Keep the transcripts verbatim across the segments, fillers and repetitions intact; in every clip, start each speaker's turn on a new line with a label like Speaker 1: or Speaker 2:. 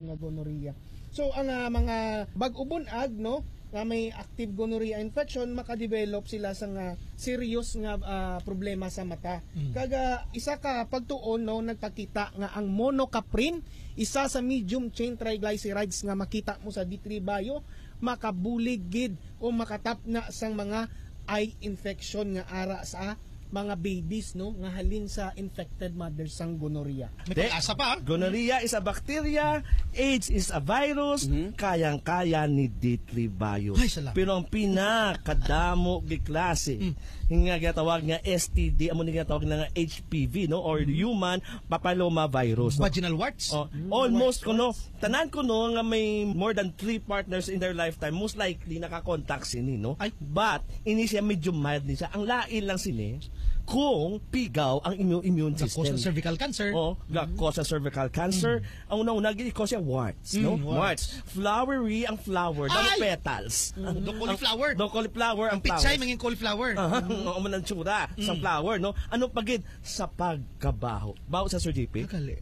Speaker 1: nga gonorrhea. So ang uh, mga bag-ubon-ag no nga may active gonorrhea infection makadevelop sila sa nga serious nga uh, problema sa mata. Mm. Kaga isa ka pagtuon no nagpakita nga ang monocaprin isa sa medium chain triglycerides nga makita mo sa D three Bio makabulig gid o makatap na sang mga eye infection nga ara sa mga babies no nga halin sa infected mothers sang gonorrhea.
Speaker 2: May pag-asa pa.
Speaker 3: Gonorrhea is a bacteria, AIDS is a virus, mm-hmm. kayang-kaya ni D three Bio.
Speaker 2: Ay,
Speaker 3: pero ang pinakadamo gi klase mm. nga ginatawag nga S T D, amo ni ginatawag nga H P V no or mm. human papilloma virus. No?
Speaker 2: Vaginal warts.
Speaker 3: Oh, mm, almost kuno tanan kuno nga may more than three partners in their lifetime most likely nakakontak sini no. Ay. But ini siya medyo mild ni siya. Ang lain lang sini kung pigaw ang immune, immune system.
Speaker 2: Gakos sa cervical cancer.
Speaker 3: Oh, gakos sa cervical cancer. Mm. Ang unang-una, gikos siya warts, mm, no? Warts. warts. Flowery ang flower, damo petals.
Speaker 2: Mm. Do cauliflower.
Speaker 3: Do cauliflower ang, ang
Speaker 2: flowers. Ang pitsay, manging cauliflower.
Speaker 3: Uh -huh. Oo, manang tsura mm. sa flower, no? Ano pagid? Sa pagkabaho. Baho sa Sir J P?
Speaker 2: Akali.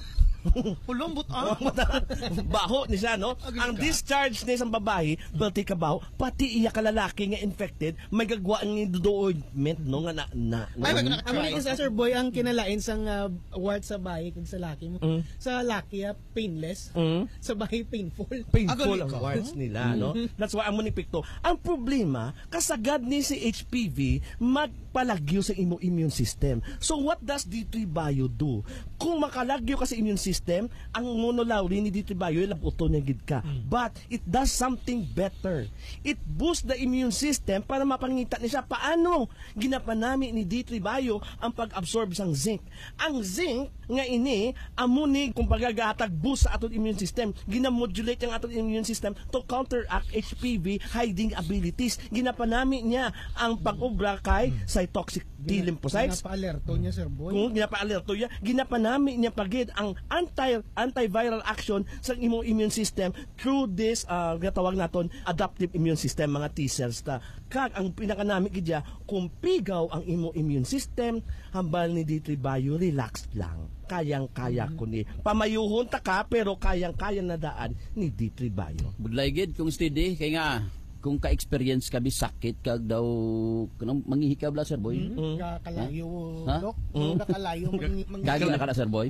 Speaker 2: Hulong ah.
Speaker 3: Baho ni siya no. Ang discharge ni isang babae, pati kabaho, pati iya ka lalaki nga infected, may gagwa ang ointment no nga na na.
Speaker 1: Amo ni sa Sir Boy ang kinalain sang uh, wart sa bahay kag sa laki mo. Mm. Sa laki uh, painless, mm. sa bahay painful.
Speaker 3: Painful ang warts nila mm. no. That's why amo ni Picto. Ang problema kasagad ni si H P V magpalagyo sa imo immune system. So what does D three Bio do? Kung makalagyo ka sa immune system, ang monolaurin ni D three Bio labuto niya gid ka. Mm. But it does something better. It boosts the immune system para mapangita ni siya paano ginapanami ni D three Bio ang pag-absorb sang zinc. Ang zinc nga ini amo ni kung pagagatag boost sa aton immune system, ginamodulate ang aton immune system to counteract H P V hiding abilities. Ginapanami niya ang pag-obra kay cytotoxic T lymphocytes.
Speaker 1: Ginapa-alerto niya Sir Boy.
Speaker 3: Kung ginapa-alerto niya, ginapanami niya pagid ang anti antiviral action sa imong immune system through this uh, gatawag naton adaptive immune system mga T cells ta. Kag ang pinakanami gidya kung pigaw ang imong immune system hambal ni D three Bio relax lang. Kayang-kaya ko ni pamayuhon ta ka pero kayang-kaya na daan ni D three Bio.
Speaker 4: Budlay gid kung steady kay nga kung ka-experience ka bisakit kag daw kanang manghihikaw bla Sir Boy.
Speaker 1: Mm. Kakalayo dok. Mm. Kakalayo
Speaker 4: Gagi na ka na Sir Boy.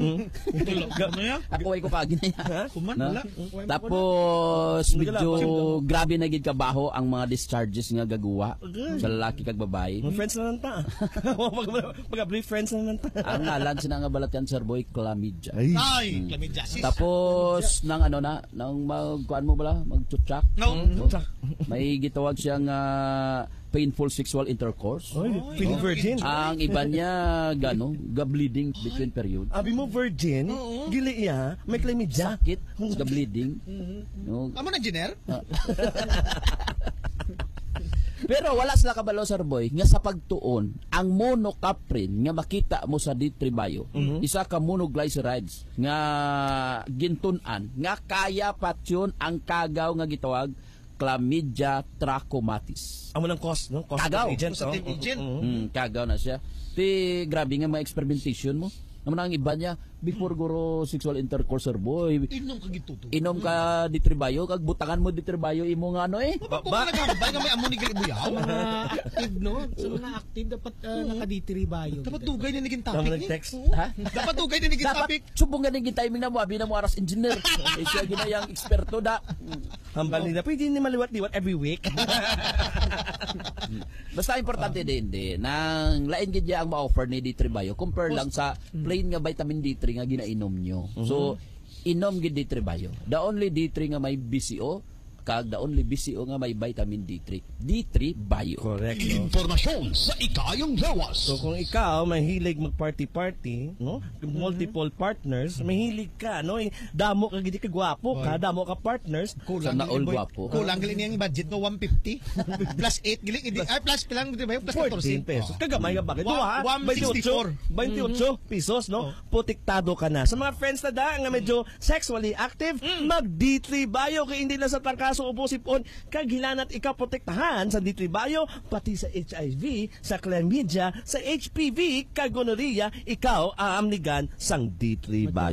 Speaker 4: Ako ay ko kagi na ya.
Speaker 2: Kuman wala.
Speaker 4: Tapos medyo grabe na gid kabaho ang mga discharges nga gagawa sa lalaki kag babae.
Speaker 3: Friends na lang ta. Mag-brief friends na lang ta.
Speaker 4: Ang ngalan sina nga balat kan Sir Boy chlamydia.
Speaker 2: Ay, chlamydia.
Speaker 4: Tapos nang ano na nang magkuan mo bala magtutsak.
Speaker 2: No.
Speaker 4: May gitawag siyang uh, painful sexual intercourse.
Speaker 3: Oy, feeling virgin.
Speaker 4: Ang iba niya gano, ga-bleeding between period.
Speaker 3: Abi mo virgin,
Speaker 2: Oo.
Speaker 3: gili iya, may chlamydia.
Speaker 4: Sakit, ga-bleeding. No.
Speaker 2: Amo na engineer?
Speaker 4: Pero wala sila kabalo Sir Boy nga sa pagtuon ang monocaprin nga makita mo sa D three Bio mm-hmm. isa ka monoglycerides nga gintun-an nga kaya patyon ang kagaw nga gitawag Chlamydia trachomatis.
Speaker 3: Amo nang cause, no? Cause
Speaker 4: kagaw.
Speaker 3: agent,
Speaker 2: oh. agent.
Speaker 4: Mm, mm, kagaw na siya. Ti grabe nga mga experimentation mo. Naman ang iba niya before guro sexual intercourse Sir Boy.
Speaker 2: Inom ka gituto.
Speaker 4: Inom ka D three Bio kag butangan mo D three Bio imo nga ano eh.
Speaker 2: Ba ba nagambay nga may amo ni buyaw.
Speaker 1: Mga active no, sa mga active dapat uh, naka D three Bio.
Speaker 2: Dapat dugay na niging topic.
Speaker 3: Dapat text.
Speaker 4: Ha?
Speaker 2: Dapat dugay na niging topic.
Speaker 4: Dapat subong nga niging timing na mo abi na mo aras engineer. Eh siya ginayang eksperto da.
Speaker 3: Hambal nila pwede ni maliwat-liwat every week.
Speaker 4: Basta importante din din nang lain gid ang ma-offer ni D three Bio compare lang sa plain nga vitamin D three nga ginainom nyo. Mm-hmm. So inom gid D three Bio. The only D three nga may B C O kag the only B C O nga may vitamin D three. D three Bio.
Speaker 3: Correct. No?
Speaker 2: Impormasyon sa ikayong lawas.
Speaker 3: So kung ikaw mahilig mag-party-party, no? Multiple partners, mahilig ka, no? Damo ka gid ka gwapo ka, damo ka partners,
Speaker 4: kulang na all gwapo.
Speaker 2: Kulang gali niyang budget no one fifty plus eight gali ay plus pilang di ba plus
Speaker 3: fourteen pesos. Kagamay nga bakit? Duha, twenty-eight pesos, no? Putiktado ka na. Sa mga friends na da nga medyo sexually active, mag D three Bio kay hindi lang sa tangkas so ubosipon kag hilanat ikaw protektahan sa D three Bio pati sa H I V, sa chlamydia, sa H P V kag gonorrhea ikaw aamnigan sang D three Bio.